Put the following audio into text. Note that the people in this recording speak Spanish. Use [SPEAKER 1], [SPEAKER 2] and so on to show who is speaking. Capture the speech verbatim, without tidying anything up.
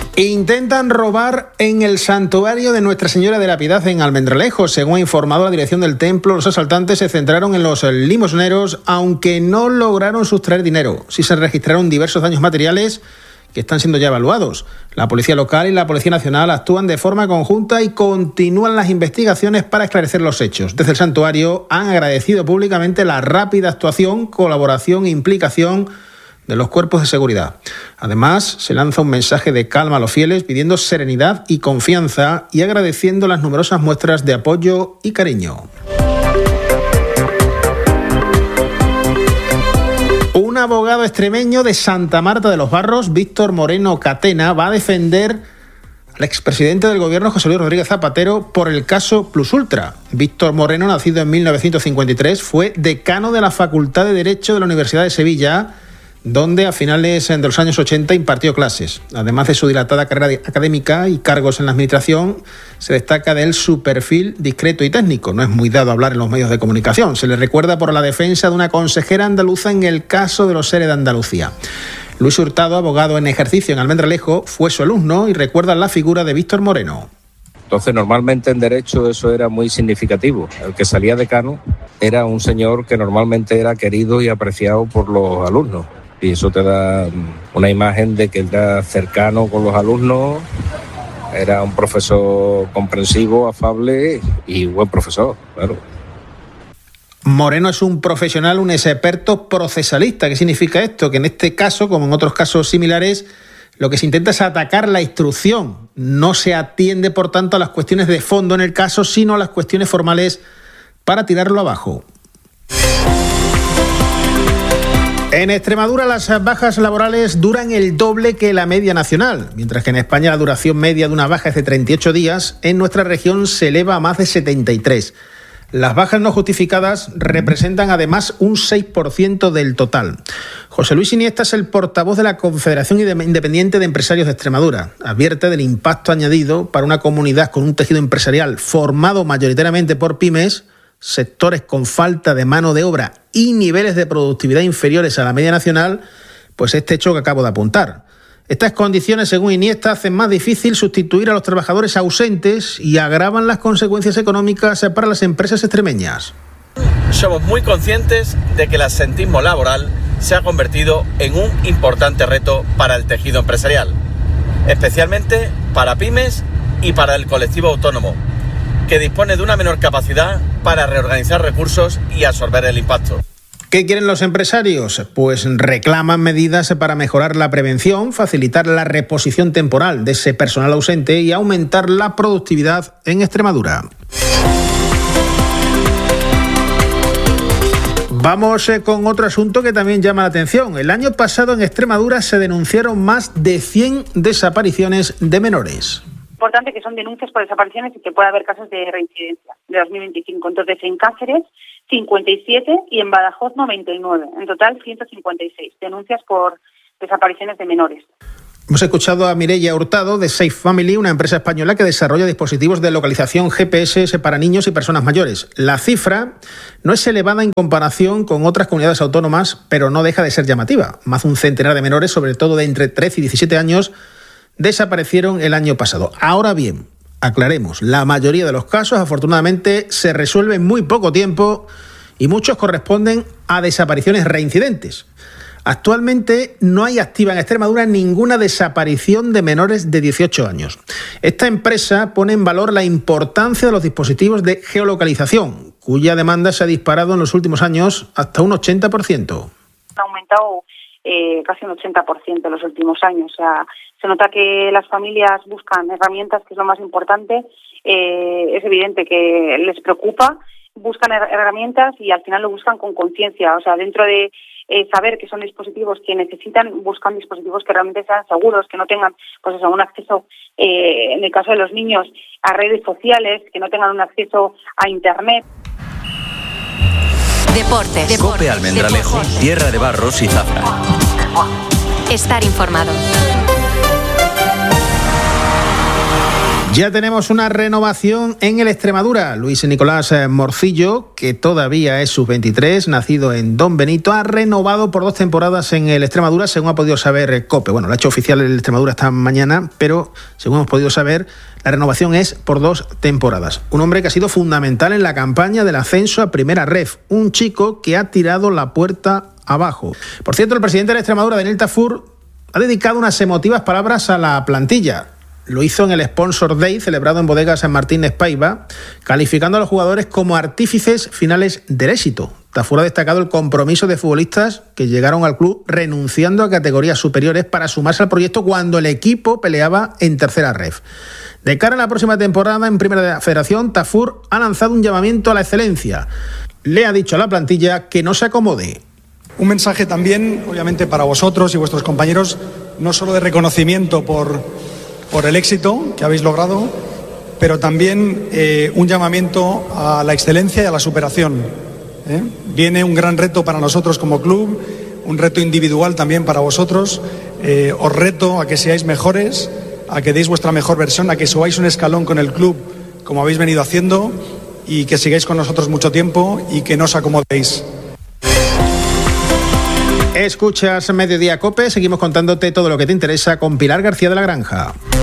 [SPEAKER 1] Intentan robar en el santuario de Nuestra Señora de la Piedad en Almendralejo. Según ha informado la dirección del templo, los asaltantes se centraron en los limosneros, aunque no lograron sustraer dinero. Sí se registraron diversos daños materiales que están siendo ya evaluados. La Policía Local y la Policía Nacional actúan de forma conjunta y continúan las investigaciones para esclarecer los hechos. Desde el santuario han agradecido públicamente la rápida actuación, colaboración e implicación de los cuerpos de seguridad. Además, se lanza un mensaje de calma a los fieles, pidiendo serenidad y confianza y agradeciendo las numerosas muestras de apoyo y cariño. Un abogado extremeño de Santa Marta de los Barros, Víctor Moreno Catena, va a defender al expresidente del gobierno, José Luis Rodríguez Zapatero, por el caso Plus Ultra. Víctor Moreno, nacido en mil novecientos cincuenta y tres, fue decano de la Facultad de Derecho de la Universidad de Sevilla, donde a finales de los años ochenta impartió clases. Además de su dilatada carrera académica y cargos en la administración, se destaca de él su perfil discreto y técnico. No es muy dado a hablar en los medios de comunicación. Se le recuerda por la defensa de una consejera andaluza en el caso de los E R E de Andalucía. Luis Hurtado, abogado en ejercicio en Almendralejo, fue su alumno y recuerda la figura de Víctor Moreno.
[SPEAKER 2] Entonces, normalmente en derecho eso era muy significativo. El que salía decano era un señor que normalmente era querido y apreciado por los alumnos. Y eso te da una imagen de que era cercano con los alumnos, era un profesor comprensivo, afable y buen profesor, claro.
[SPEAKER 1] Moreno es un profesional, un experto procesalista. ¿Qué significa esto? Que en este caso, como en otros casos similares, lo que se intenta es atacar la instrucción. No se atiende, por tanto, a las cuestiones de fondo en el caso, sino a las cuestiones formales para tirarlo abajo. En Extremadura las bajas laborales duran el doble que la media nacional. Mientras que en España la duración media de una baja es de treinta y ocho días, en nuestra región se eleva a más de setenta y tres. Las bajas no justificadas representan además un seis por ciento del total. José Luis Iniesta es el portavoz de la Confederación Independiente de Empresarios de Extremadura. Advierte del impacto añadido para una comunidad con un tejido empresarial formado mayoritariamente por pymes, sectores con falta de mano de obra y niveles de productividad inferiores a la media nacional, pues este hecho que acabo de apuntar. Estas condiciones, según Iniesta, hacen más difícil sustituir a los trabajadores ausentes y agravan las consecuencias económicas para las empresas extremeñas.
[SPEAKER 3] Somos muy conscientes de que el absentismo laboral se ha convertido en un importante reto para el tejido empresarial, especialmente para pymes y para el colectivo autónomo, que dispone de una menor capacidad para reorganizar recursos y absorber el impacto.
[SPEAKER 1] ¿Qué quieren los empresarios? Pues reclaman medidas para mejorar la prevención, facilitar la reposición temporal de ese personal ausente y aumentar la productividad en Extremadura. Vamos con otro asunto que también llama la atención. El año pasado en Extremadura se denunciaron más de cien desapariciones de menores.
[SPEAKER 4] Importante que son denuncias por desapariciones y que puede haber casos de reincidencia de dos mil veinticinco. Entonces, en Cáceres, cincuenta y siete y en Badajoz, noventa y nueve. En total, ciento cincuenta y seis denuncias por desapariciones de menores.
[SPEAKER 1] Hemos escuchado a Mireia Hurtado de Safe Family, una empresa española que desarrolla dispositivos de localización G P S para niños y personas mayores. La cifra no es elevada en comparación con otras comunidades autónomas, pero no deja de ser llamativa. Más de un centenar de menores, sobre todo de entre trece y diecisiete años, desaparecieron el año pasado. Ahora bien, aclaremos, la mayoría de los casos afortunadamente se resuelve en muy poco tiempo y muchos corresponden a desapariciones reincidentes. Actualmente no hay activa en Extremadura ninguna desaparición de menores de dieciocho años. Esta empresa pone en valor la importancia de los dispositivos de geolocalización, cuya demanda se ha disparado en los últimos años hasta un ochenta por ciento.
[SPEAKER 4] Ha aumentado eh, casi un ochenta por ciento en los últimos años. O sea, se nota que las familias buscan herramientas, que es lo más importante. Eh, es evidente que les preocupa, buscan herramientas y al final lo buscan con conciencia. O sea, dentro de eh, saber que son dispositivos que necesitan, buscan dispositivos que realmente sean seguros, que no tengan pues eso, un acceso, eh, en el caso de los niños, a redes sociales, que no tengan un acceso a Internet.
[SPEAKER 5] Deportes. Deportes.
[SPEAKER 6] Cope Almendralejo, Deportes. Tierra de barros y zafra.
[SPEAKER 5] Estar informado.
[SPEAKER 1] Ya tenemos una renovación en el Extremadura. Luis Nicolás Morcillo, que todavía es sub veintitrés, nacido en Don Benito, ha renovado por dos temporadas en el Extremadura, según ha podido saber COPE. Bueno, lo ha hecho oficial el Extremadura esta mañana, pero según hemos podido saber, la renovación es por dos temporadas. Un hombre que ha sido fundamental en la campaña del ascenso a Primera Ref. Un chico que ha tirado la puerta abajo. Por cierto, el presidente de la Extremadura, Daniel Tafur, ha dedicado unas emotivas palabras a la plantilla. Lo hizo en el Sponsor Day, celebrado en Bodega San Martín Espaiva, calificando a los jugadores como artífices finales del éxito. Tafur ha destacado el compromiso de futbolistas que llegaron al club renunciando a categorías superiores para sumarse al proyecto cuando el equipo peleaba en Tercera Ref. De cara a la próxima temporada en Primera Federación, Tafur ha lanzado un llamamiento a la excelencia. Le ha dicho a la plantilla que no se acomode.
[SPEAKER 5] Un mensaje también, obviamente, para vosotros y vuestros compañeros, no solo de reconocimiento por... por el éxito que habéis logrado, pero también eh, un llamamiento a la excelencia y a la superación. ¿eh? Viene un gran reto para nosotros como club, un reto individual también para vosotros. Eh, os reto a que seáis mejores, a que deis vuestra mejor versión, a que subáis un escalón con el club como habéis venido haciendo y que sigáis con nosotros mucho tiempo y que no os acomodéis.
[SPEAKER 1] Escuchas Mediodía COPE, seguimos contándote todo lo que te interesa con Pilar García de la Granja.